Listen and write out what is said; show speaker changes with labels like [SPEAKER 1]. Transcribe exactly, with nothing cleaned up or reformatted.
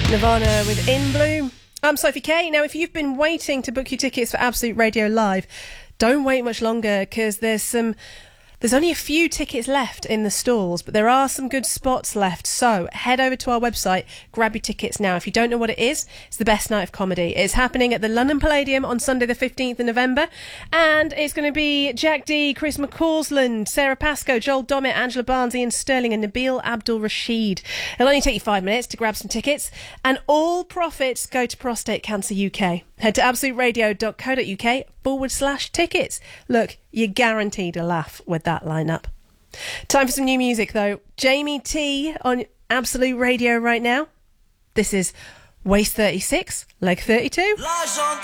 [SPEAKER 1] Nirvana with In Bloom. I'm Sophie Kay. Now, if you've been waiting to book your tickets for Absolute Radio Live, don't wait much longer, because there's some... There's only a few tickets left in the stalls, but there are some good spots left. So head over to our website, grab your tickets now. If you don't know what it is, it's the best night of comedy. It's happening at the London Palladium on Sunday the fifteenth of November. And it's going to be Jack D, Chris McCausland, Sarah Pascoe, Joel Dommett, Angela Barnes, Ian Sterling and Nabil Abdul Rashid. It'll only take you five minutes to grab some tickets. And all profits go to Prostate Cancer U K. Head to absoluteradio.co.uk forward slash tickets. Look, you're guaranteed a laugh with that lineup. Time for some new music, though. Jamie T on Absolute Radio right now. This is Waist thirty-six, Leg thirty-two.